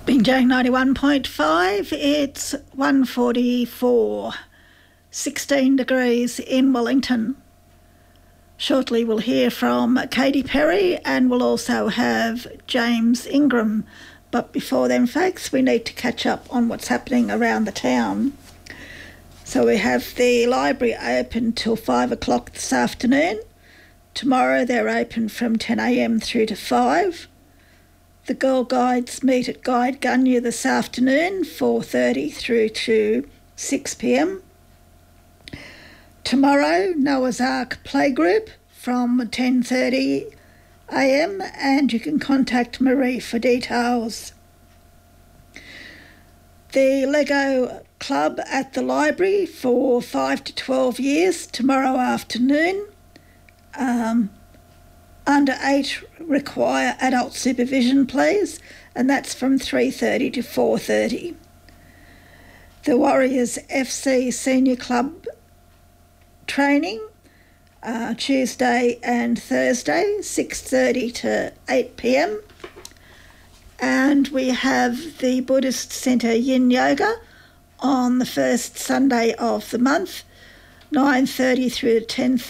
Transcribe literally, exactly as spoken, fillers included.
Binjang ninety-one point five, it's one forty-four, sixteen degrees in Wellington. Shortly we'll hear from Katy Perry and we'll also have James Ingram. But before then, folks, we need to catch up on what's happening around the town. So we have the library open till five o'clock this afternoon. Tomorrow they're open from ten a m through to five. The Girl Guides meet at Guide Gunya this afternoon, four thirty through to six p m. Tomorrow, Noah's Ark Playgroup from ten thirty a m and you can contact Marie for details. The Lego Club at the library for five to twelve years tomorrow afternoon. Um, under eight require adult supervision, please, and that's from three thirty to four thirty. The Warriors F C Senior Club training uh, Tuesday and Thursday, six thirty to eight p m. And we have the Buddhist Centre Yin Yoga on the first Sunday of the month, nine thirty through to ten thirty.